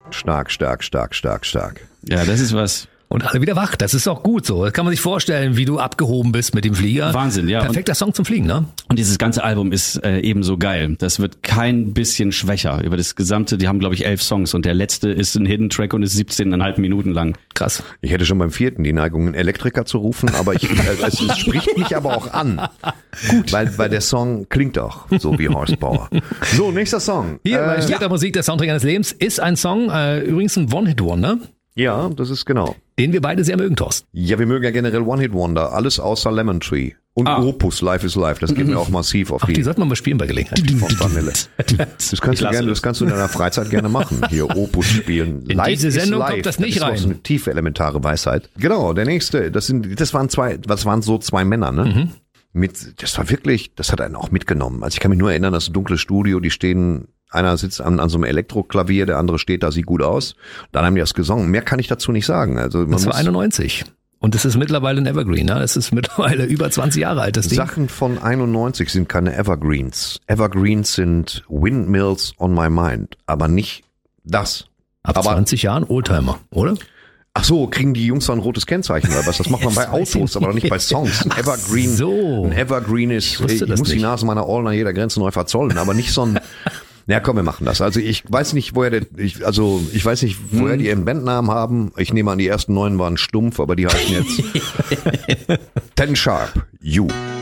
Stark. Ja, das ist was. Und alle wieder wach, das ist auch gut so. Das kann man sich vorstellen, wie du abgehoben bist mit dem Flieger. Wahnsinn, ja. Perfekter Song zum Fliegen, ne? Und dieses ganze Album ist ebenso geil. Das wird kein bisschen schwächer über das gesamte. Die haben, glaube ich, 11 Songs und der letzte ist ein Hidden Track und ist 17,5 Minuten lang. Krass. Ich hätte schon beim 4. die Neigung, einen Elektriker zu rufen, aber es spricht mich aber auch an. Gut. Weil der Song klingt auch so wie Horsepower. So, nächster Song. Hier bei Später Musik, der Soundtrack eines Lebens, ist ein Song, übrigens ein One-Hit-Wonder. Ja, das ist genau. Den wir beide sehr mögen, Thorsten. Ja, wir mögen ja generell One-Hit-Wonder, alles außer Lemon Tree. Und Opus, Life is Life, das geht mir auch massiv auf Die sollten wir mal spielen bei Gelegenheit. von Vanille. Das kannst du in deiner Freizeit gerne machen. Hier Opus spielen. In diese Sendung kommt das nicht rein. Das ist eine tiefe, elementare Weisheit. Genau, der nächste, das waren so zwei Männer, ne? Das war wirklich, das hat einen auch mitgenommen. Also ich kann mich nur erinnern, das dunkle Studio, die stehen, einer sitzt an so einem Elektroklavier, der andere steht da, sieht gut aus. Dann haben die das gesungen. Mehr kann ich dazu nicht sagen. Also das war 91. Und das ist mittlerweile ein Evergreen, ne? Das ist mittlerweile über 20 Jahre alt, das Ding. Sachen von 91 sind keine Evergreens. Evergreens sind Windmills on my mind, aber nicht das. Ab 20 Jahren Oldtimer, oder? Ach so, kriegen die Jungs dann ein rotes Kennzeichen oder was? Das macht man bei Autos, aber nicht bei Songs. Ein Evergreen ist, ich muss die Nase meiner All an jeder Grenze neu verzollen, aber nicht so ein, ja komm, wir machen das. Also ich weiß nicht, woher die ihren Bandnamen haben. Ich nehme an, die ersten 9 waren stumpf, aber die heißen jetzt 10 Sharp, You.